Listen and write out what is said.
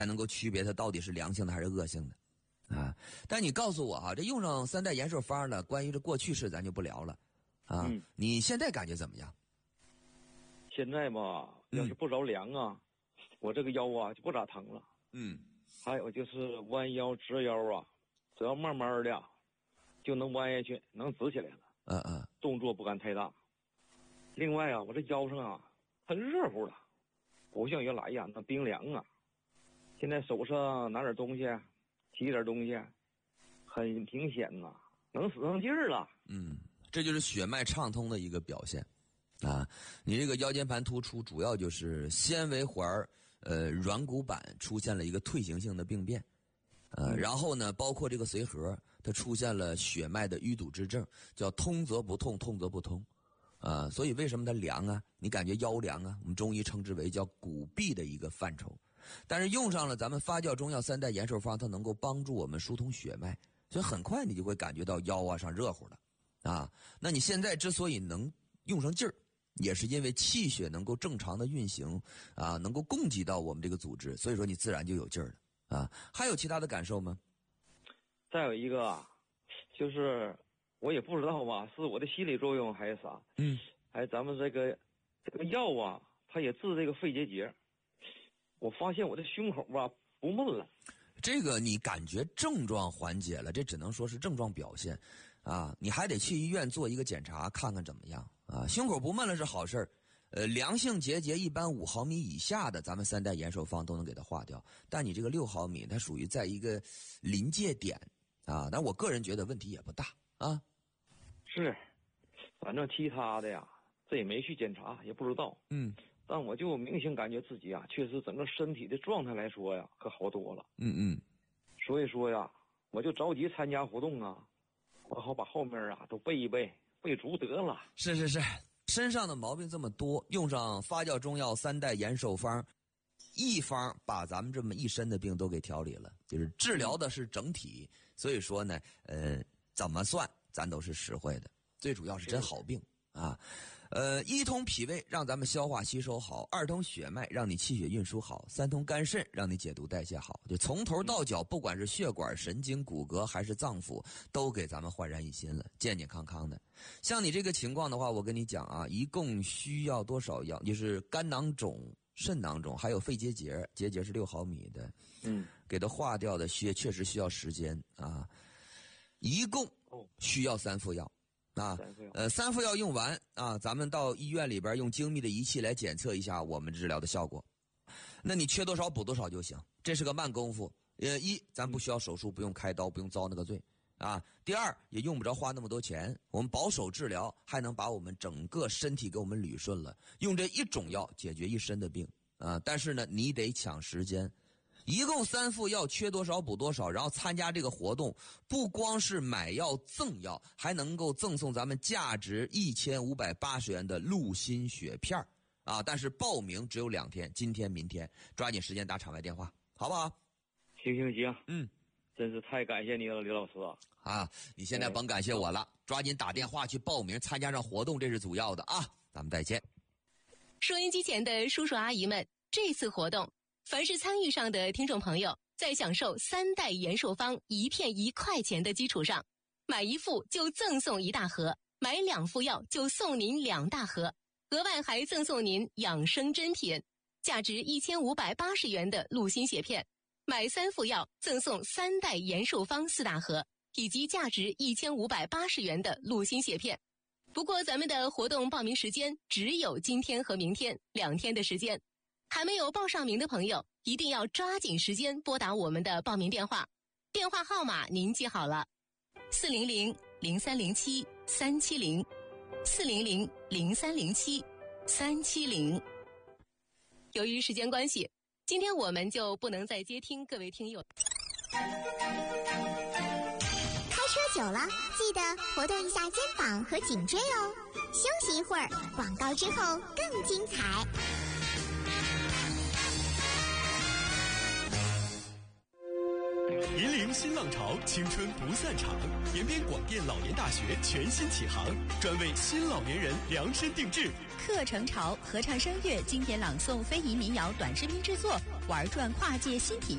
才能够区别它到底是良性的还是恶性的啊。但你告诉我啊，这用上3代延寿方呢，关于这过去式咱就不聊了啊。你现在感觉怎么样？ 现在吧，要是不着凉啊，我这个腰啊就不咋疼了。还有就是弯腰直腰啊，只要慢慢的就能弯下去，能直起来了。动作不敢太大。另外啊，我这腰上啊很热乎了，不像原来呀那冰凉啊。现在手上拿点东西，提点东西，很明显呐，能使上劲儿了。 这就是血脉畅通的一个表现啊。你这个腰间盘突出，主要就是纤维环软骨板出现了一个退行性的病变。然后呢，包括这个髓核，它出现了血脉的淤堵之症，叫通则不痛，痛则不通。所以为什么它凉啊？你感觉腰凉啊？我们中医称之为叫骨痹的一个范畴。但是用上了咱们发酵中药3代延寿方，它能够帮助我们疏通血脉，所以很快你就会感觉到腰啊上热乎了啊。那你现在之所以能用上劲儿，也是因为气血能够正常的运行啊，能够供给到我们这个组织，所以说你自然就有劲儿了啊。还有其他的感受吗？ 再有一个啊，就是我也不知道吧，是我的心理作用还是啥？还咱们这个药啊，它也治这个肺结节。我发现我的胸口吧不闷了。 这个你感觉症状缓解了，这只能说是症状表现啊，你还得去医院做一个检查看看怎么样啊。胸口不闷了是好事儿，良性结节一般5毫米以下的，咱们3代延寿方都能给它化掉。但你这个6毫米，它属于在一个临界点啊。但我个人觉得问题也不大啊。 是，反正其他的呀，这也没去检查，也不知道。但我就明显感觉自己啊，确实整个身体的状态来说呀，可好多了。所以说呀，我就着急参加活动啊，我好把后面啊都背一背，背足得了。 是，身上的毛病这么多，用上发酵中药3代延寿方，一方把咱们这么一身的病都给调理了，就是治疗的是整体。所以说呢，怎么算咱都是实惠的，最主要是真好病啊。一通脾胃让咱们消化吸收好，2通血脉让你气血运输好，3通肝肾让你解毒代谢好，就从头到脚，不管是血管、神经、骨骼还是脏腑，都给咱们焕然一新了，健健康康的。像你这个情况的话，我跟你讲啊，一共需要多少药？就是肝囊肿、肾囊肿，还有肺结节，结节是6毫米的，给它化掉的确实需要时间啊。一共需要3副药。3副药用完啊，咱们到医院里边用精密的仪器来检测一下我们治疗的效果。那你缺多少补多少就行，这是个慢功夫。咱不需要手术，不用开刀，不用遭那个罪啊。第二，也用不着花那么多钱，我们保守治疗，还能把我们整个身体给我们捋顺了。用这一种药解决一身的病啊，但是呢，你得抢时间。一共3副药，缺多少补多少，然后参加这个活动，不光是买药赠药，还能够赠送咱们价值1580元的鹿心血片啊！但是报名只有2天，今天明天，抓紧时间打场外电话，好不好？ 行，真是太感谢你了，刘老师啊！你现在甭感谢我了，抓紧打电话去报名，参加上活动，这是主要的啊！咱们再见。 收音机前的叔叔阿姨们，这次活动凡是参与上的听众朋友，在享受3代延寿方1片1块钱的基础上，买1副就赠送1大盒，买2副药就送您2大盒，额外还赠送您养生珍品，价值1580元的鹿心血片，买3副药赠送3代延寿方4大盒，以及价值1580元的鹿心血片。不过咱们的活动报名时间只有今天和明天2天的时间。还没有报上名的朋友，一定要抓紧时间拨打我们的报名电话，电话号码您记好了，400-0307-370，400-0307-370。由于时间关系，今天我们就不能再接听各位听友。 开车久了，记得活动一下肩膀和颈椎哦。休息一会儿，广告之后更精彩。 引领新浪潮，青春不散场。延边广电老年大学全新启航，专为新老年人量身定制。 课程潮、合唱声乐、经典朗诵、非遗民谣短视频制作， 玩转跨界新体验。